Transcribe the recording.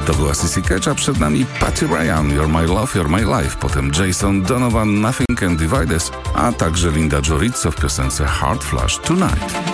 To była Sissy Catch, a przed nami Patty Ryan, You're My Love, You're My Life, potem Jason Donovan, Nothing Can Divide Us, a także Linda Jorizzo w piosence Heart Flush Tonight.